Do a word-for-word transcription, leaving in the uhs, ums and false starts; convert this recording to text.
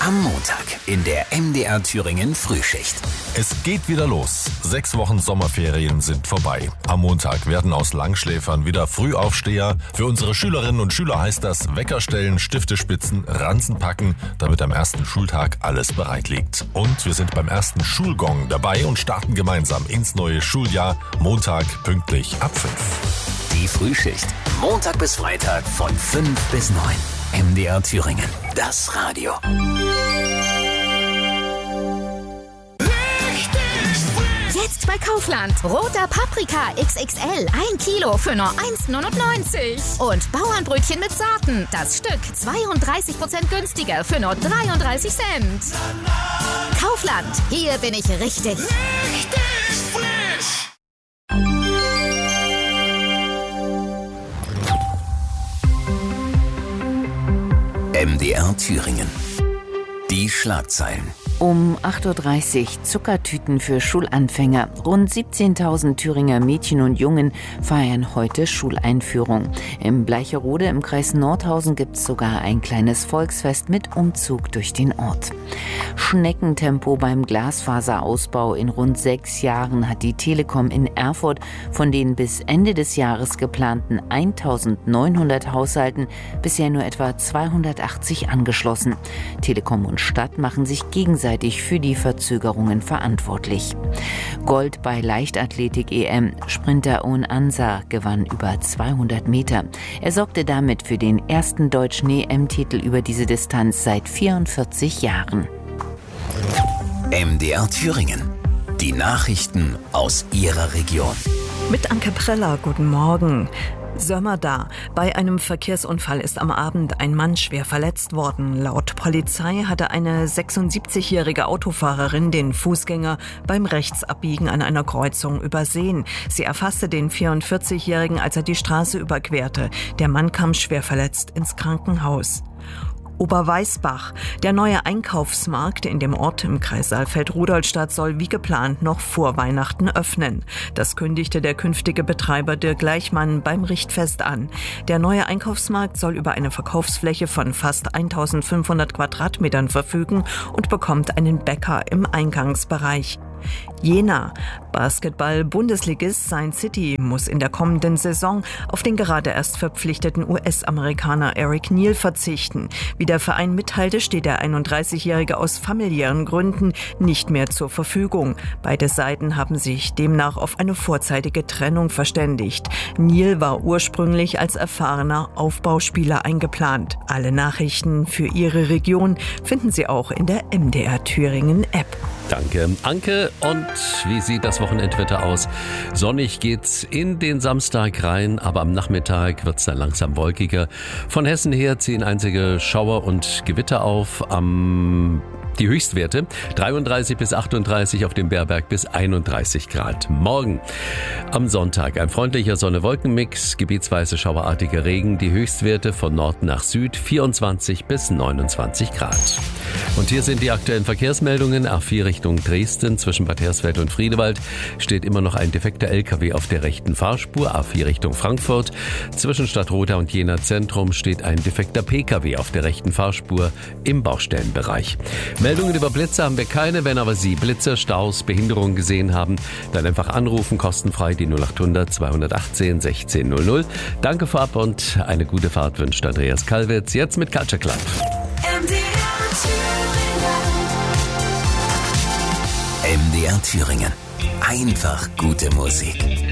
Am Montag in der M D R Thüringen Frühschicht. Es geht wieder los. Sechs Wochen Sommerferien sind vorbei. Am Montag werden aus Langschläfern wieder Frühaufsteher. Für unsere Schülerinnen und Schüler heißt das Wecker stellen, Stifte spitzen, Ranzen packen, damit am ersten Schultag alles bereit liegt. Und wir sind beim ersten Schulgong dabei und starten gemeinsam ins neue Schuljahr. Montag pünktlich ab fünf. Die Frühschicht. Montag bis Freitag von fünf bis neun. M D R Thüringen. Das Radio. Jetzt bei Kaufland. Roter Paprika X X L. Ein Kilo für nur eins neunundneunzig. Und Bauernbrötchen mit Sorten. Das Stück zweiunddreißig Prozent günstiger für nur dreiunddreißig Cent. Kaufland. Hier bin ich richtig. Richtig frisch. M D R Thüringen. Die Schlagzeilen. Um acht Uhr dreißig Zuckertüten für Schulanfänger. Rund siebzehntausend Thüringer Mädchen und Jungen feiern heute Schuleinführung. Im Bleicherode im Kreis Nordhausen gibt es sogar ein kleines Volksfest mit Umzug durch den Ort. Schneckentempo beim Glasfaserausbau. In rund sechs Jahren hat die Telekom in Erfurt von den bis Ende des Jahres geplanten eintausendneunhundert Haushalten bisher nur etwa zweihundertachtzig angeschlossen. Telekom und Stadt machen sich gegenseitig für die Verzögerungen verantwortlich. Gold bei Leichtathletik-E M. Sprinter Owen Ansah gewann über zweihundert Meter. Er sorgte damit für den ersten deutschen E M-Titel über diese Distanz seit vierundvierzig Jahren. M D R Thüringen. Die Nachrichten aus Ihrer Region. Mit Anke Preller, guten Morgen. Sömmerda. Bei einem Verkehrsunfall ist am Abend ein Mann schwer verletzt worden. Laut Polizei hatte eine sechsundsiebzigjährige Autofahrerin den Fußgänger beim Rechtsabbiegen an einer Kreuzung übersehen. Sie erfasste den vierundvierzigjährigen, als er die Straße überquerte. Der Mann kam schwer verletzt ins Krankenhaus. Oberweißbach. Der neue Einkaufsmarkt in dem Ort im Kreis Saalfeld-Rudolstadt soll wie geplant noch vor Weihnachten öffnen. Das kündigte der künftige Betreiber Dirk Gleichmann beim Richtfest an. Der neue Einkaufsmarkt soll über eine Verkaufsfläche von fast eintausendfünfhundert Quadratmetern verfügen und bekommt einen Bäcker im Eingangsbereich. Jena. Basketball-Bundesligist Saint City muss in der kommenden Saison auf den gerade erst verpflichteten U S-Amerikaner Eric Neal verzichten. Wie der Verein mitteilte, steht der einunddreißigjährige aus familiären Gründen nicht mehr zur Verfügung. Beide Seiten haben sich demnach auf eine vorzeitige Trennung verständigt. Neal war ursprünglich als erfahrener Aufbauspieler eingeplant. Alle Nachrichten für Ihre Region finden Sie auch in der M D R Thüringen App. Danke, Anke. Und wie sieht das Wochenendwetter aus? Sonnig geht's in den Samstag rein, aber am Nachmittag wird's dann langsam wolkiger. Von Hessen her ziehen einzige Schauer und Gewitter auf. Am Die Höchstwerte dreiunddreißig bis achtunddreißig, auf dem Bärberg bis einunddreißig Grad. Morgen am Sonntag ein freundlicher Sonne-Wolken-Mix, gebietsweise schauerartiger Regen, die Höchstwerte von Nord nach Süd vierundzwanzig bis neunundzwanzig Grad. Und hier sind die aktuellen Verkehrsmeldungen. A vier Richtung Dresden zwischen Bad Hersfeld und Friedewald steht immer noch ein defekter L K W auf der rechten Fahrspur. A vier Richtung Frankfurt zwischen Stadtroda und Jena Zentrum steht ein defekter P K W auf der rechten Fahrspur im Baustellenbereich. Meldungen über Blitze haben wir keine. Wenn aber Sie Blitze, Staus, Behinderungen gesehen haben, dann einfach anrufen, kostenfrei die null achthundert zweihundertachtzehn sechzehn null null. Danke vorab und eine gute Fahrt wünscht Andreas Kalwitz. Jetzt mit Culture Club. M D R Thüringen. M D R Thüringen. Einfach gute Musik.